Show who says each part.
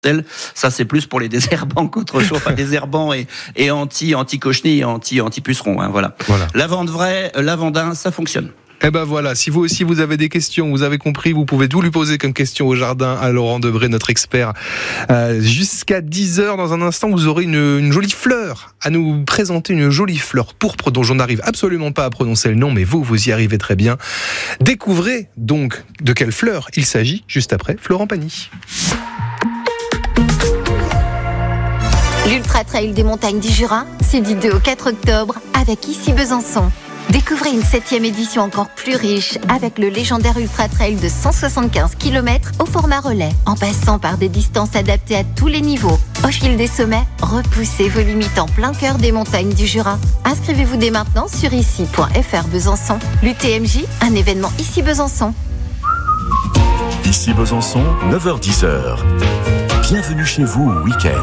Speaker 1: Ça, c'est plus pour les désherbants qu'autre chose. Enfin, désherbants et anti-cochenille et anti-puceron. Voilà. Lavande vraie, lavandin, ça fonctionne.
Speaker 2: Eh ben voilà, si vous aussi vous avez des questions, vous avez compris, vous pouvez tout lui poser comme question au jardin à Laurent Debré, notre expert. Jusqu'à 10h, dans un instant, vous aurez une jolie fleur à nous présenter, une jolie fleur pourpre dont je n'arrive absolument pas à prononcer le nom, mais vous y arrivez très bien. Découvrez donc de quelle fleur il s'agit juste après Florent Pagny.
Speaker 3: L'Ultra Trail des montagnes du Jura, c'est du 2 au 4 octobre avec Ici Besançon. Découvrez une 7e édition encore plus riche avec le légendaire Ultra Trail de 175 km au format relais, en passant par des distances adaptées à tous les niveaux. Au fil des sommets, repoussez vos limites en plein cœur des montagnes du Jura. Inscrivez-vous dès maintenant sur ici.fr Besançon. L'UTMJ, un événement Ici Besançon.
Speaker 4: Ici Besançon, 9h-10h. Bienvenue chez vous au week-end.